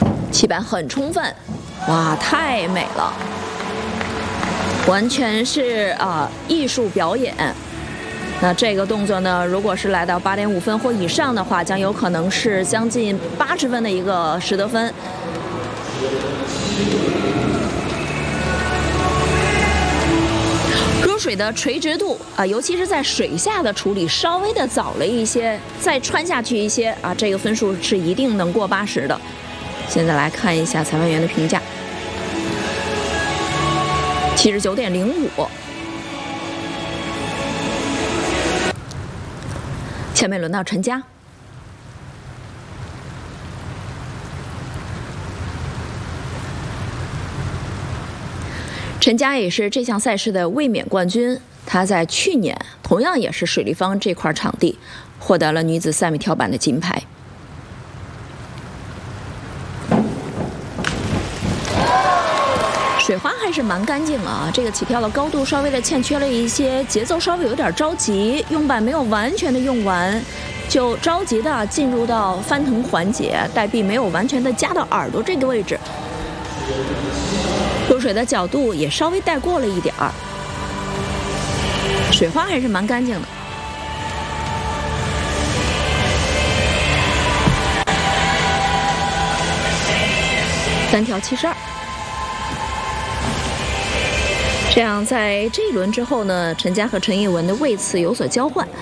起板很充分，哇，太美了，完全是艺术表演。那这个动作呢，如果是来到8.5分或以上的话，将有可能是将近80分的一个实得分。入水的垂直度尤其是在水下的处理稍微的早了一些，再穿下去一些这个分数是一定能过80的。现在来看一下裁判员的评价，79.05。下面轮到陈佳。陈佳也是这项赛事的卫冕冠军，她在去年同样也是水立方这块场地获得了女子3米跳板的金牌。水花还是蛮干净这个起跳的高度稍微的欠缺了一些，节奏稍微有点着急，用板没有完全的用完，就着急的进入到翻腾环节，带臂没有完全的夹到耳朵这个位置，入水的角度也稍微带过了一点儿，水花还是蛮干净的。单跳72。这样，在这一轮之后呢，陈佳和陈艺文的位次有所交换，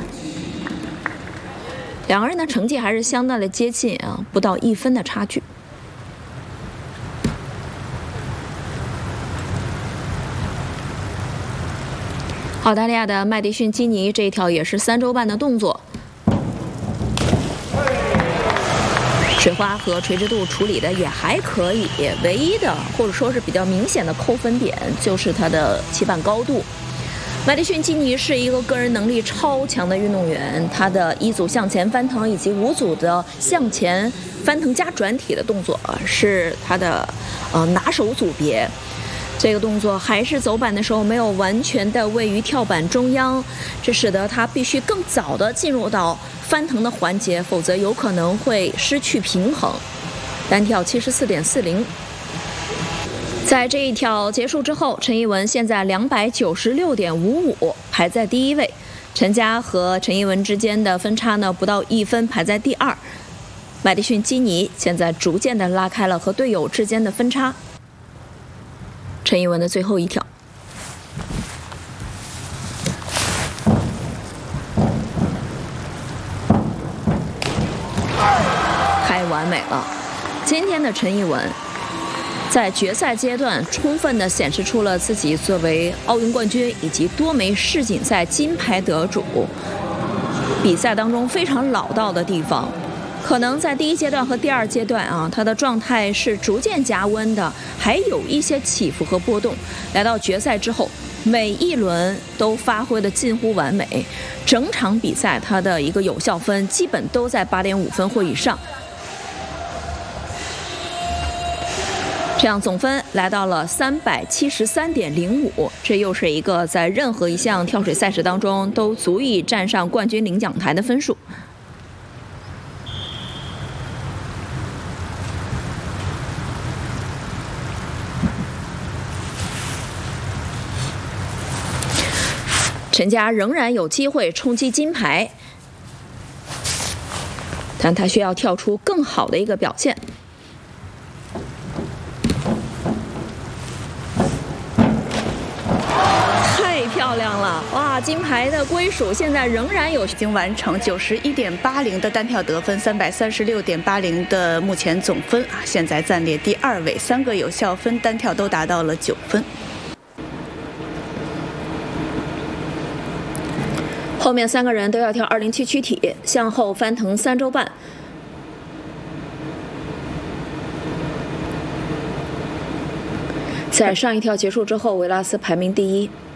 两个人的成绩还是相当的接近不到1分的差距。澳大利亚的麦迪逊基尼这一条也是3周半的动作，水花和垂直度处理的也还可以，唯一的或者说是比较明显的扣分点就是它的起板高度。麦迪逊基尼是一个个人能力超强的运动员，他的1组向前翻腾以及5组的向前翻腾加转体的动作是他的拿手组别。这个动作还是走板的时候没有完全的位于跳板中央，这使得他必须更早的进入到翻腾的环节，否则有可能会失去平衡。单跳74.40。在这一跳结束之后，陈艺文现在296.55排在第1位，陈佳和陈艺文之间的分差呢不到1分，排在第2。麦迪逊基尼现在逐渐的拉开了和队友之间的分差。陈艺文的最后一跳，太完美了。今天的陈艺文在决赛阶段充分地显示出了自己作为奥运冠军以及多枚世锦赛金牌得主比赛当中非常老道的地方。可能在第1阶段和第2阶段他的状态是逐渐加温的，还有一些起伏和波动。来到决赛之后，每一轮都发挥的近乎完美，整场比赛他的一个有效分基本都在8.5分或以上。这样总分来到了373.05，这又是一个在任何一项跳水赛事当中都足以站上冠军领奖台的分数。陈佳仍然有机会冲击金牌，但他需要跳出更好的一个表现。太漂亮了！哇，金牌的归属现在仍然有， 已经完成91.80的单跳得分，336.80的目前总分现在暂列第2位，3个有效分单跳都达到了9分。 后面3个人都要跳207躯体，向后翻腾3周半。在上一跳结束之后，维拉斯排名第1。